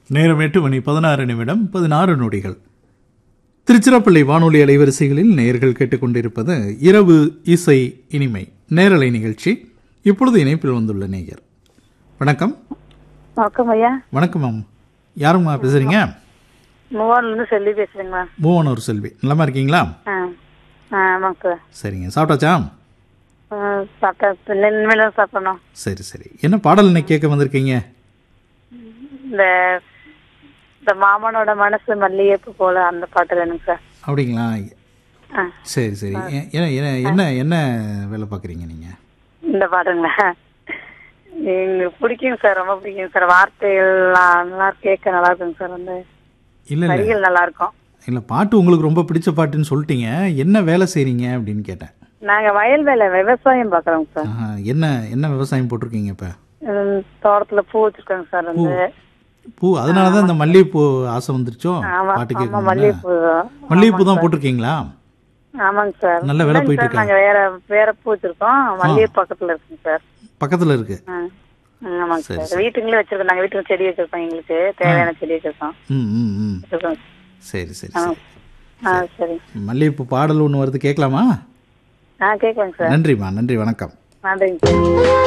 நேரம் 8:16 திருச்சிராப்பள்ளி வானொலி அலைவரிசைகளில் நேயர்கள் கேட்டுக்கொண்டிருப்பது இரவு இசை இனிமை நேரலை நிகழ்ச்சி. இப்பொழுது இணைப்பில் வந்துள்ள நேயர். வணக்கம். வணக்கம் ஐயா. வணக்கம் மேம். யாரும்மா பேசுறீங்க? மூவானூர்லேருந்து செல்வி பேசுறேங்கம்மா. மூவானூர் செல்வி, நலமா இருக்கீங்களா? ஆமாங்க சார். சரிங்க, சாப்பிட்டாச்சா? சாப்பிட்டா இனிமேல் தான் சாப்பிடணும். சரி சரி, என்ன பாடல் இன்னைக்கு கேட்க வந்திருக்கீங்க? இந்த மாமனோட மனசு மல்லிகைப்பூ போல அந்த பாட்டு வேணுங்க சார். அப்படிங்களா? சரி சரி. என்ன என்ன வேலை பார்க்குறீங்க நீங்கள்? இந்த பாட்டுங்களா எங்களுக்கு பிடிக்கும் சார், ரொம்ப பிடிக்கும் சார். வார்த்தைகள்லாம் நல்லா கேட்க நல்லா இருக்குங்க சார். வந்து இல்லை வரிகள் நல்லா இருக்கும். இல்லை, பாட்டு உங்களுக்கு ரொம்ப பிடிச்ச பாட்டுன்னு சொல்லிட்டீங்க, என்ன வேலை செய்கிறீங்க அப்படின்னு கேட்டேன். நாங்கள் வயல் வேலை விவசாயம் பார்க்குறோங்க சார். என்ன என்ன விவசாயம் போட்டிருக்கீங்க இப்போ? தோட்டத்தில் பூ வச்சுருக்கோங்க சார். வந்து பூ, அதனால தான் இந்த மல்லிகைப்பூ ஆசை வந்துருச்சோ பாட்டு கேட்க. மல்லிகைப்பூ தான் போட்டிருக்கீங்களா? ஆமாங்க சார். நல்ல வேலை போயிட்டு இருக்கு. நாங்க வேற பூ வச்சிருக்கோம். மல்லிகை பக்கத்துல இருக்குங்க சார். பக்கத்துல இருக்கு. ஆமாங்க சார். வீட்டுக்குள்ளே வச்சிருக்கோம். நாங்க வீட்டுக்கு செடி வச்சிருக்கோம். எங்களுக்கு தேவையான செடி வச்சிருக்கோம். சரி சரி சரி. மல்லிகைப்பூ பாடல் ஒன்று வருது, கேட்கலாமா? கேட்கலாங்க சார். நன்றிம்மா, நன்றி, வணக்கம். நன்றிங்க சார்.